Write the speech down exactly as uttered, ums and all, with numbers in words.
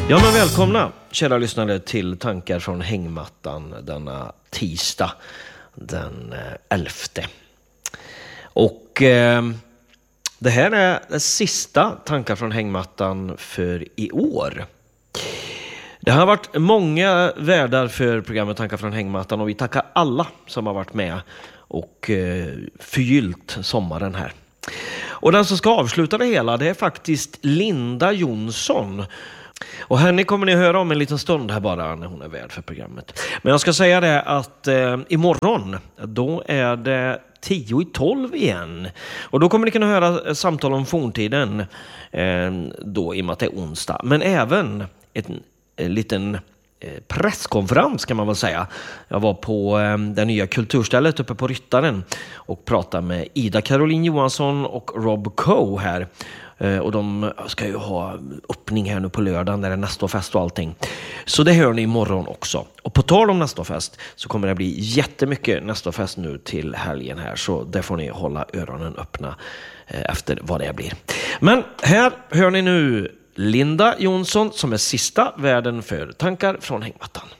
Ja, men välkomna kära lyssnare till Tankar från hängmattan denna tisdag den elfte. Och eh, det här är det sista Tankar från hängmattan för i år. Det har varit många värdar för programmet Tankar från hängmattan och vi tackar alla som har varit med och eh, förgyllt sommaren här. Och den som ska avsluta det hela, det är faktiskt Linda Jonsson. Och henne kommer ni höra om en liten stund här bara när hon är värd för programmet. Men jag ska säga det att eh, imorgon då är det tio i tolv igen. Och då kommer ni kunna höra samtal om forntiden eh, då i och med att det är onsdag. Men även en, en liten eh, presskonferens kan man väl säga. Jag var på eh, det nya kulturstället uppe på Ryttaren och pratade med Ida Caroline Johansson och Rob Coe här. Och de ska ju ha öppning här nu på lördagen där det är nästa fest och allting. Så det hör ni imorgon också. Och på tal om nästa fest så kommer det bli jättemycket nästa fest nu till helgen här. Så där får ni hålla öronen öppna efter vad det blir. Men här hör ni nu Linda Jonsson som är sista värden för Tankar från hängmattan.